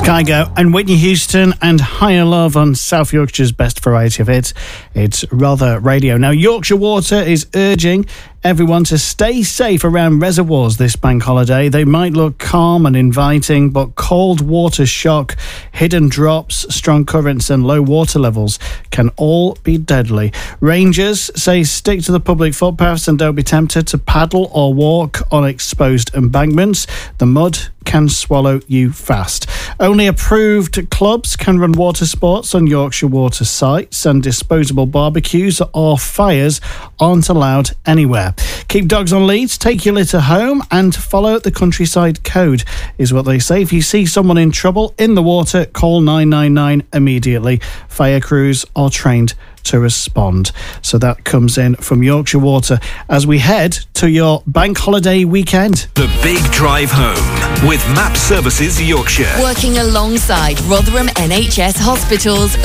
Kygo and Whitney Houston and Higher Love on South Yorkshire's best variety of hits. It's Rather Radio. Now, Yorkshire Water is urging everyone to stay safe around reservoirs this bank holiday. They might look calm and inviting, but cold water shock, hidden drops, strong currents and low water levels can all be deadly. Rangers say stick to the public footpaths and don't be tempted to paddle or walk on exposed embankments. The mud can swallow you fast. Only approved clubs can run water sports on Yorkshire Water sites, and disposable barbecues or fires aren't allowed anywhere. Keep dogs on leads, take your litter home and follow the countryside code is what they say. If you see someone in trouble in the water, call 999 immediately. Fire crews are trained to respond. So that comes in from Yorkshire Water as we head to your bank holiday weekend. The Big Drive Home with MAP Services Yorkshire. Working alongside Rotherham NHS Hospitals.